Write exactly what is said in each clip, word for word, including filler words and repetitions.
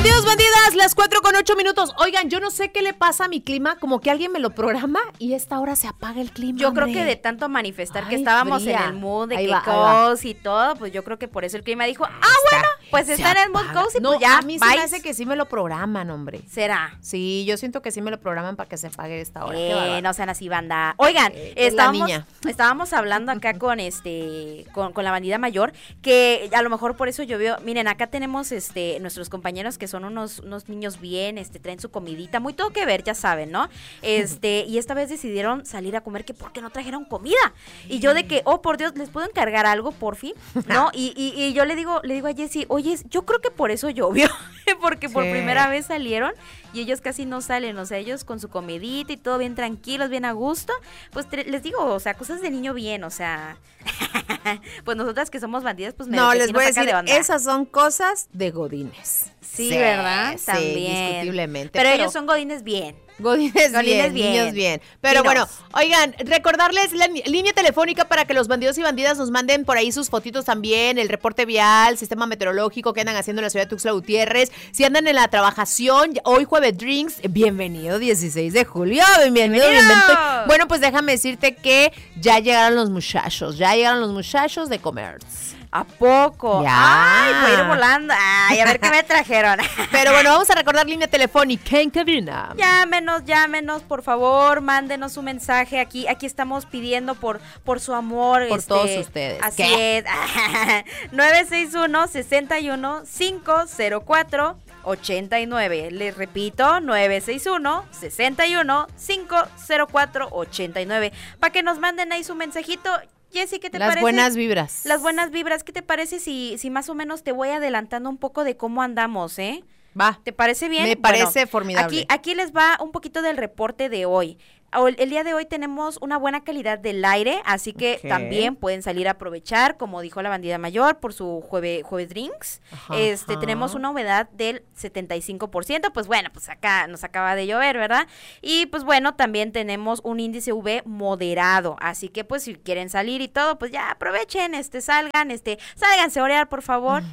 Bandidos, bandidas, las cuatro con ocho minutos. Oigan, yo no sé qué le pasa a mi clima, como que alguien me lo programa y a esta hora se apaga el clima. Yo hombre. creo que de tanto manifestar Ay, que estábamos fría. en el mood de Ahí que va, ahí va. cozy y todo, pues yo creo que por eso el clima dijo, ah, Está, bueno, pues se está en el mood apaga. cozy, No, pues ya, a mí se bye. me hace que sí me lo programan, hombre. ¿Será? Sí, yo siento que sí me lo programan para que se apague esta hora. Qué Eh, bárbaro. no sean así, banda. Oigan, Eh, es la estábamos, niña. estábamos hablando acá con este, con, con la bandida mayor, que a lo mejor por eso llovió. Miren, acá tenemos este nuestros compañeros que son unos, unos niños bien, este, traen su comidita, muy todo que ver, ya saben, ¿no? Este, y esta vez decidieron salir a comer, que por qué no trajeron comida. Y yo de que, oh, por Dios, ¿les puedo encargar algo, por fin? ¿No? Y, y, y yo le digo, le digo a Jessie, oye, yo creo que por eso llovió, porque por Sí. primera vez salieron y ellos casi no salen, o sea, ellos con su comidita y todo bien tranquilos, bien a gusto, pues te, les digo, o sea, cosas de niño bien, o sea, pues nosotras que somos bandidas, pues me No, que les sí voy a nos saca decir, de onda. esas son cosas de godines. Sí, ¿verdad? Sí, También. indiscutiblemente. Pero, ellos son godines bien. Godines, Godines bien, bien. niños bien. Pero Finos. bueno, oigan, recordarles la ni- línea telefónica para que los bandidos y bandidas nos manden por ahí sus fotitos también, el reporte vial, sistema meteorológico que andan haciendo en la ciudad de Tuxtla Gutiérrez. Si andan en la trabajación, hoy jueves drinks, bienvenido dieciséis de julio, bienvenido, ¡Bienvenido! bienvenido. Bueno, pues déjame decirte que ya llegaron los muchachos, ya llegaron los muchachos de comer. ¿A poco? Ya. Ay, voy a ir volando. Ay, a ver qué me trajeron. Pero bueno, vamos a recordar línea telefónica en cabina. Llámenos, llámenos, por favor, mándenos un mensaje. Aquí, aquí estamos pidiendo por, por su amor. Por este, todos ustedes. Así ¿Qué? es. nueve seis uno, seis uno, cinco cero cuatro, ocho nueve. Les repito, nueve seis uno, seis uno, cinco cero cuatro, ocho nueve. Para que nos manden ahí su mensajito. Jessy, ¿qué te Las parece? buenas vibras. Las buenas vibras, ¿qué te parece si, si más o menos te voy adelantando un poco de cómo andamos, eh? Va. ¿Te parece bien? Me parece Bueno, formidable. Aquí, aquí les va un poquito del reporte de hoy. El, el día de hoy tenemos una buena calidad del aire, así que Ok. también pueden salir a aprovechar, como dijo la bandida mayor, por su jueves, jueves drinks. Ajá, este ajá. Tenemos una humedad del setenta y cinco por ciento, pues bueno, pues acá nos acaba de llover, ¿verdad? Y pues bueno, también tenemos un índice U V moderado, así que pues si quieren salir y todo, pues ya aprovechen, este, salgan, este, sálganse a orear, por favor.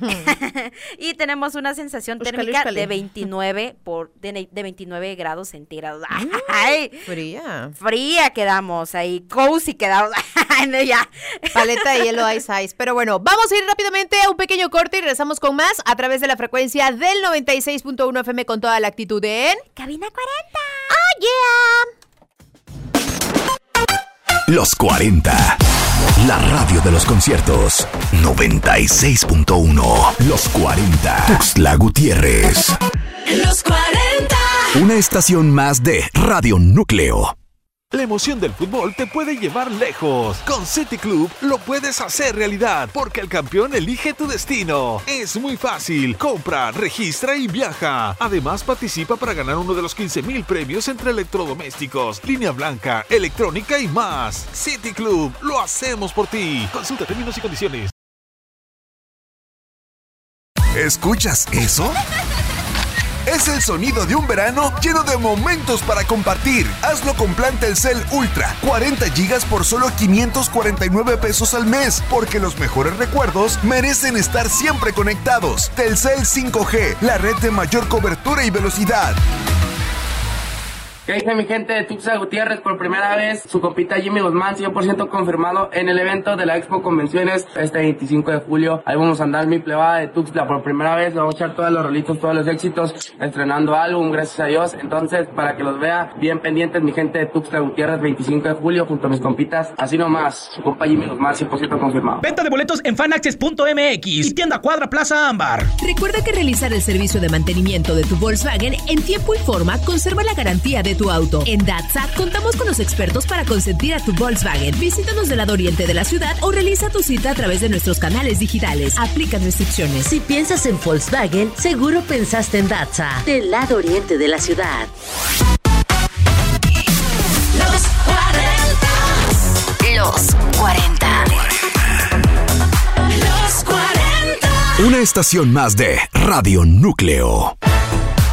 Y tenemos una sensación Úscale, térmica úscale. de veintinueve por de, de veintinueve grados centígrados. Ay, Fría. fría quedamos ahí, cozy quedamos. Ya. Paleta de hielo Ice Ice. Pero bueno, vamos a ir rápidamente a un pequeño corte y regresamos con más a través de la frecuencia del noventa y seis punto uno F M con toda la actitud en Cabina cuarenta. Oh yeah. Los cuarenta. La radio de los conciertos. noventa y seis punto uno. Los cuarenta. Tuxtla Gutiérrez. Los cuarenta. Una estación más de Radio Núcleo. La emoción del fútbol te puede llevar lejos. Con City Club lo puedes hacer realidad, porque el campeón elige tu destino. Es muy fácil. Compra, registra y viaja. Además, participa para ganar uno de los quince mil premios entre electrodomésticos, línea blanca, electrónica y más. City Club, lo hacemos por ti. Consulta términos y condiciones. ¿Escuchas eso? Es el sonido de un verano lleno de momentos para compartir. Hazlo con plan Telcel Ultra, cuarenta gigas por solo quinientos cuarenta y nueve pesos al mes, porque los mejores recuerdos merecen estar siempre conectados. Telcel cinco G, la red de mayor cobertura y velocidad. ¿Qué dice mi gente de Tuxtla Gutiérrez? Por primera vez, su compita Jimmy Guzmán, cien por ciento confirmado en el evento de la Expo Convenciones este veinticinco de julio. Ahí vamos a andar mi plebada de Tuxtla por primera vez. Vamos a echar todos los rolitos, todos los éxitos, estrenando álbum, gracias a Dios. Entonces, para que los vea, bien pendientes mi gente de Tuxtla Gutiérrez, veinticinco de julio, junto a mis compitas. Así nomás, su compa Jimmy Guzmán, cien por ciento confirmado. Venta de boletos en fanaccess punto m x y tienda Cuadra Plaza Ámbar. Recuerda que realizar el servicio de mantenimiento de tu Volkswagen en tiempo y forma conserva la garantía de tu auto. En Datsa contamos con los expertos para consentir a tu Volkswagen. Visítanos del lado oriente de la ciudad o realiza tu cita a través de nuestros canales digitales. Aplican restricciones. Si piensas en Volkswagen, seguro pensaste en Datsa, del lado oriente de la ciudad. Los cuarenta. Los cuarenta. Los cuarenta. Una estación más de Radio Núcleo.